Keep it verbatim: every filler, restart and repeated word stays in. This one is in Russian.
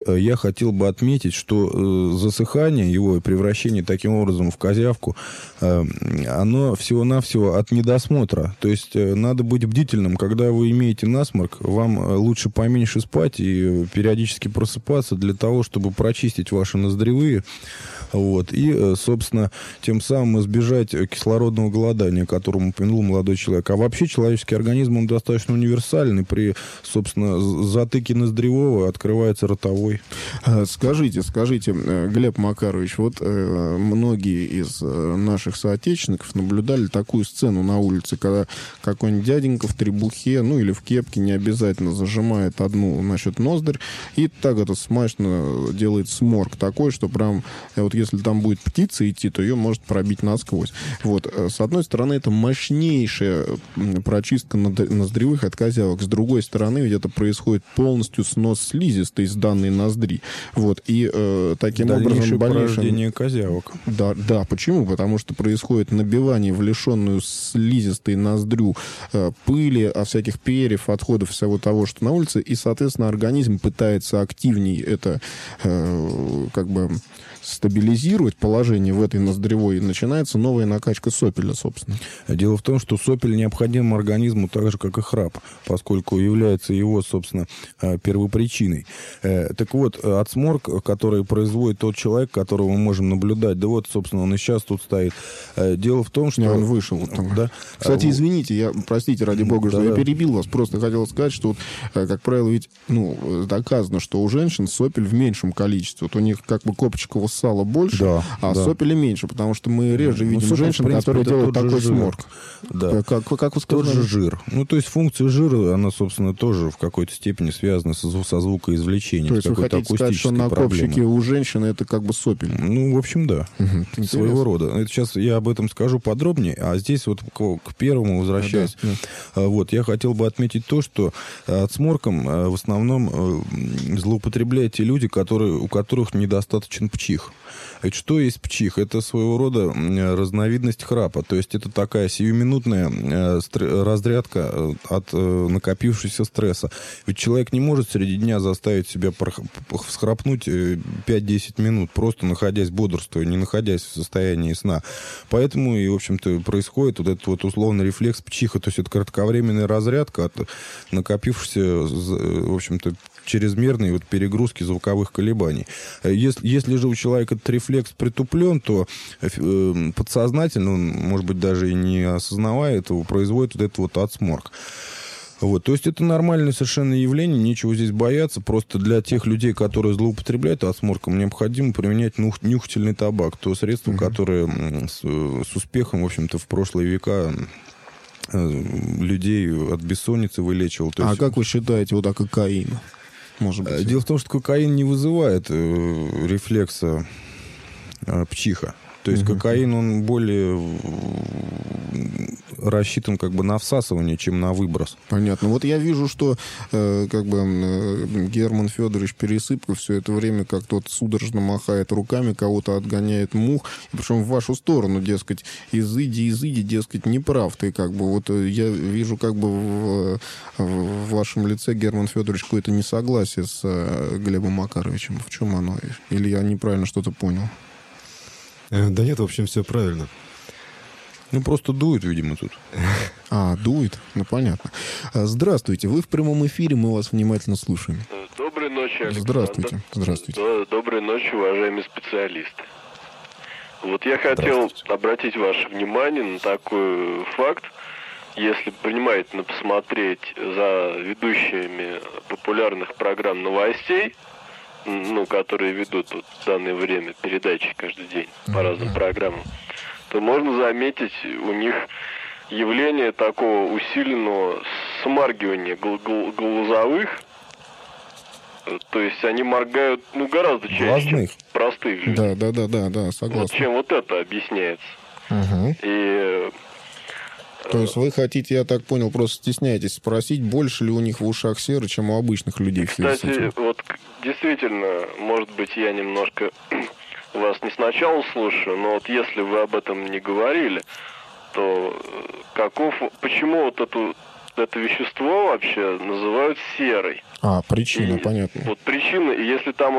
я хотел бы отметить, что засыхание его и превращение таким образом в козявку, оно всего-навсего от недосмотра. То есть надо быть бдительным. Когда вы имеете насморк, вам лучше поменьше спать и периодически просыпаться для того, чтобы прочистить ваши ноздревые. Вот. И, собственно, тем самым избежать кислородного голодания, о котором упомянул молодой человек. А вообще человеческий организм, он достаточно универсальный. При, собственно, затыке ноздревого открывается ротовой. Скажите, скажите, Глеб Макарович, вот многие из наших соотечественников наблюдали такую сцену на улице, когда какой-нибудь дяденька в требухе, ну или в кепке, не обязательно, зажимает одну, значит, ноздрь, и так это смачно делает сморк такой, что прям вот если там будет птица идти, то ее может пробить насквозь. Вот. С одной стороны, это мощнейшая прочистка ноздревых от козявок. С другой стороны, ведь это происходит полностью снос слизистой из данной ноздри. Вот. И э, таким дальнейшее образом... порождение козявок. Да, да, почему? Потому что происходит набивание в лишенную слизистой ноздрю э, пыли, а всяких перьев, отходов, всего того, что на улице, и, соответственно, организм пытается активнее это э, как бы стабилизировать положение в этой ноздревой, и начинается новая накачка сопеля, собственно. Дело в том, что сопель необходим организму так же, как и храп, поскольку является его, собственно, первопричиной. Так вот, отсморк, который производит тот человек, которого мы можем наблюдать, да вот, собственно, он и сейчас тут стоит. Дело в том, что... Не, он вышел. Да? Кстати, извините, я, простите, ради бога, что да, я перебил вас, просто хотел сказать, что, вот, как правило, ведь, ну, доказано, что у женщин сопель в меньшем количестве. Вот у них как бы копчикового сала больше, да, а да. сопели меньше, потому что мы реже ну, видим женщин, принципе, которые делают такой сморк. Да. Как, как вы сказали? Тот же жир. Ну, то есть функция жира, она, собственно, тоже в какой-то степени связана со, со звукоизвлечением. То есть вы хотите сказать, что на проблемы. Копчике у женщины это как бы сопель? Ну, в общем, да. Угу. Своего рода. Это сейчас я об этом скажу подробнее, а здесь вот к, к первому возвращаясь. Да, да. Вот, я хотел бы отметить то, что отсморком в основном злоупотребляют те люди, которые, у которых недостаточен пчих. Ведь что есть пчих? Это своего рода разновидность храпа. То есть это такая сиюминутная разрядка от накопившегося стресса. Ведь человек не может среди дня заставить себя всхрапнуть пять-десять минут, просто находясь бодрствуя, не находясь в состоянии сна. Поэтому и, в общем-то, происходит вот этот вот условный рефлекс пчиха. То есть это кратковременная разрядка от накопившейся, в общем-то, чрезмерной вот перегрузки звуковых колебаний. Если, если же у человека этот рефлекс притуплен, то э, подсознательно, он, может быть, даже и не осознавая этого, производит вот этот вот отсморк. Вот, то есть это нормальное совершенно явление, нечего здесь бояться. Просто для тех людей, которые злоупотребляют отсморком, необходимо применять нюх, нюхательный табак. То средство, угу. которое с, с успехом, в общем-то, в прошлые века людей от бессонницы вылечивал. То а есть... как вы считаете, вот о кокаин? Может быть. Дело в том, что кокаин не вызывает э, рефлекса э, пчиха. То есть угу. кокаин, он более рассчитан как бы на всасывание, чем на выброс. Понятно. Вот я вижу, что э, как бы э, Герман Федорович Пересыпков все это время как тот судорожно махает руками, кого-то отгоняет мух, и причем в вашу сторону, дескать, изыди, изыди, дескать, не прав ты, как бы. Вот я вижу как бы в, в вашем лице, Герман Федорович, какое-то несогласие с э, Глебом Макаровичем. В чем оно? Или я неправильно что-то понял? Да нет, в общем, все правильно. Ну, просто дует, видимо, тут. А, дует? Ну, понятно. Здравствуйте, вы в прямом эфире, мы вас внимательно слушаем. Доброй ночи, Александр. Здравствуйте. Здравствуйте. Доброй ночи, уважаемые специалисты. Вот я хотел обратить ваше внимание на такой факт. Если внимательно посмотреть за ведущими популярных программ новостей, ну, которые ведут вот в данное время передачи каждый день по mm-hmm. разным программам, то можно заметить у них явление такого усиленного смаргивания гл- гл- глазовых. То есть они моргают, ну, гораздо чаще, глазных. Чем простых людей. Да, да, да, да, да, согласен. Вот чем вот это объясняется. Угу. И... То есть вы хотите, я так понял, просто стесняетесь спросить, больше ли у них в ушах серы, чем у обычных людей? Кстати, вот действительно, может быть, я немножко вас не сначала слушаю, но вот если вы об этом не говорили, то каков, почему вот эту, это вещество вообще называют серой? А, причина, и, понятно. Вот причина, и если там